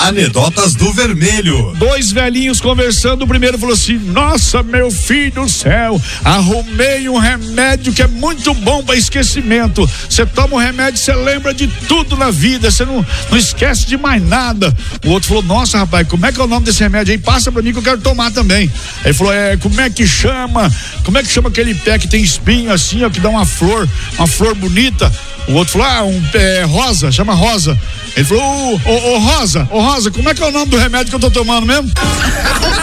Anedotas do Vermelho. Dois velhinhos conversando, o primeiro falou assim: nossa, meu filho do céu, arrumei um remédio que é muito bom para esquecimento. Você toma o remédio, você lembra de tudo na vida, você não esquece de mais nada. O outro falou: nossa, rapaz, como é que é o nome desse remédio aí? Passa pra mim que eu quero tomar também. Aí falou: como é que chama aquele pé que tem espinho assim, ó, que dá uma flor bonita? O outro falou: rosa, chama rosa. Ele falou: Rosa, como é que é o nome do remédio que eu tô tomando mesmo?